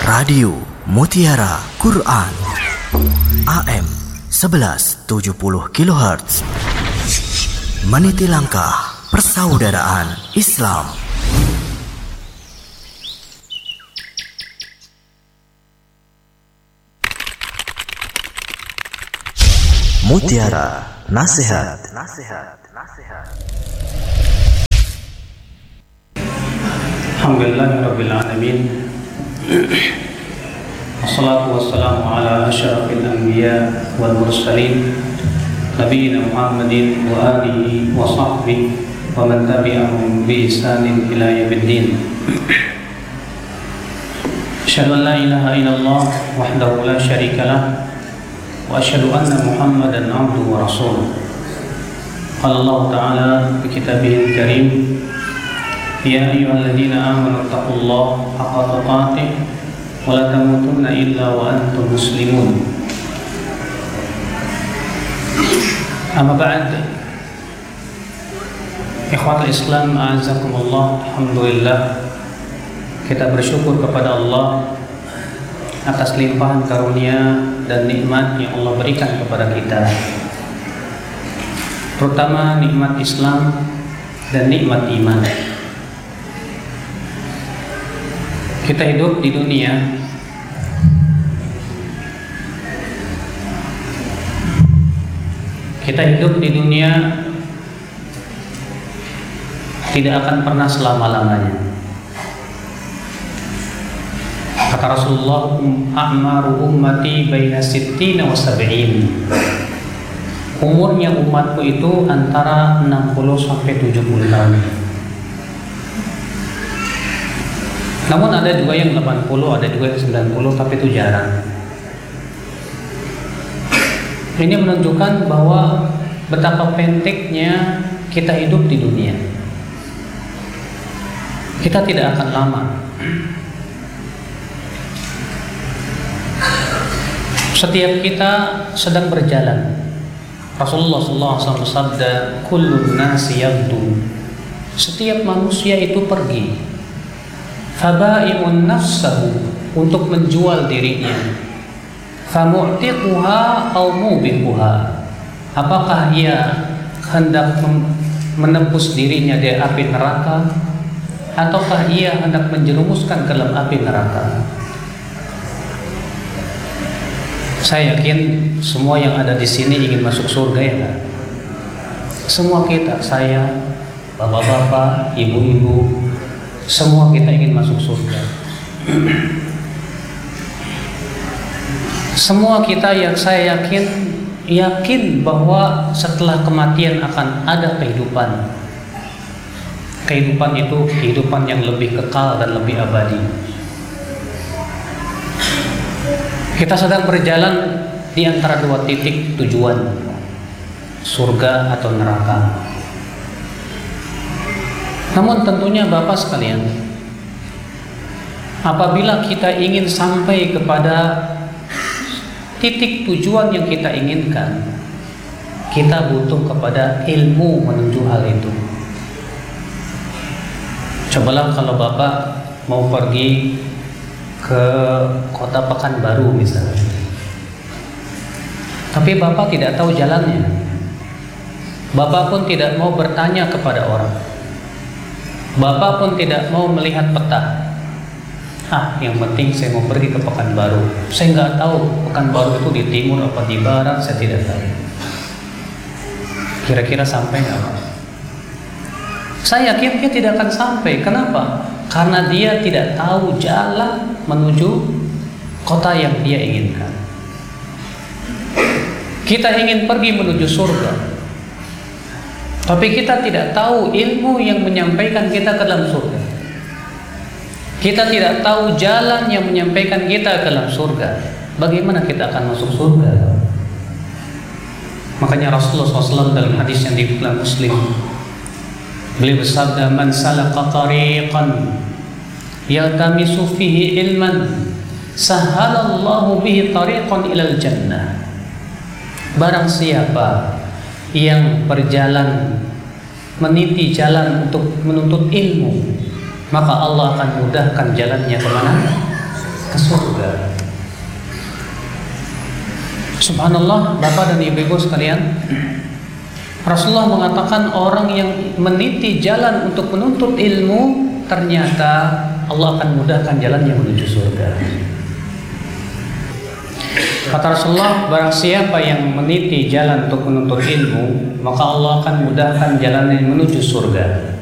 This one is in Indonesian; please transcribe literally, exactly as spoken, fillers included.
Radio Mutiara Quran A M sebelas tujuh puluh kilohertz, meniti langkah persaudaraan Islam. Mutiara Nasihat. Alhamdulillahirabbil alamin. Wassalatu wassalamu ala asyrafil anbiya wal mursalin nabiyina Muhammadin wa alihi wa sahbihi wa man tabi'ahum bi ihsanin ila yaumiddin. Asyhadu an la ilaha illallah wahdahu la syarikalah wa asyhadu anna Muhammadan abduhu wa rasuluh. Qala Allah Ta'ala fi kitabihil karim, ya ayyuhalladzina amanu taqullaha haqqa tuqatih wa la tamutunna illa wa antum muslimun. Amma ba'd. Ikhwatul Islam, a'azakumullah. Alhamdulillah, kita bersyukur kepada Allah atas limpahan karunia dan nikmat yang Allah berikan kepada kita, terutama nikmat Islam dan nikmat iman. Kita hidup di dunia Kita hidup di dunia tidak akan pernah selama-lamanya. Kata Rasulullah, a'maru ummati baina sittina wa sab'in. Umurnya umatku itu antara enam puluh sampai tujuh puluh tahun. Namun ada juga yang delapan puluh, ada juga yang sembilan puluh, tapi itu jarang. Ini menunjukkan bahwa betapa pendeknya kita hidup di dunia. Kita tidak akan lama. Setiap kita sedang berjalan. Rasulullah sallallahu alaihi wasallam bersabda, "Kullun nasi yaghdu." Setiap manusia itu pergi. Faba'i'un nafsahu, untuk menjual dirinya. Famu'tiquha aw mubiquha, apakah ia hendak menembus dirinya dari api neraka ataukah ia hendak menjerumuskan ke dalam api neraka. Saya yakin semua yang ada di sini ingin masuk surga, ya kan? Semua kita, saya, bapak-bapak, ibu-ibu, semua kita ingin masuk surga. Semua kita, yang saya yakin yakin bahwa setelah kematian akan ada kehidupan. Kehidupan itu kehidupan yang lebih kekal dan lebih abadi. Kita sedang berjalan di antara dua titik tujuan, surga atau neraka. Namun tentunya Bapak sekalian, apabila kita ingin sampai kepada titik tujuan yang kita inginkan, kita butuh kepada ilmu menuju hal itu. Cobalah kalau Bapak mau pergi ke kota Pekanbaru misalnya, tapi Bapak tidak tahu jalannya, Bapak pun tidak mau bertanya kepada orang, Bapak pun tidak mau melihat peta. Ah, yang penting saya mau pergi ke Pekanbaru. Saya nggak tahu Pekanbaru itu di timur apa di barat, saya tidak tahu. Kira-kira sampai nggak, Pak? Saya yakin dia tidak akan sampai. Kenapa? Karena dia tidak tahu jalan menuju kota yang dia inginkan. Kita ingin pergi menuju surga, tapi kita tidak tahu ilmu yang menyampaikan kita ke dalam surga. Kita tidak tahu jalan yang menyampaikan kita ke dalam surga. Bagaimana kita akan masuk surga? Makanya Rasulullah shallallahu alaihi wasallam dalam hadis yang diriwayatkan Muslim, beliau bersabda, "Man salaka tariqan yaltamisu fihi ilman, sahhalallahu bihi tariqan ilal jannah." Barang siapa yang berjalan meniti jalan untuk menuntut ilmu, maka Allah akan mudahkan jalannya kemana? ke surga. Subhanallah, Bapak dan Ibu-ibu sekalian, Rasulullah mengatakan orang yang meniti jalan untuk menuntut ilmu, ternyata Allah akan mudahkan jalannya menuju surga. Kata Rasulullah, barang siapa yang meniti jalan untuk menuntut ilmu, maka Allah akan mudahkan jalannya menuju surga.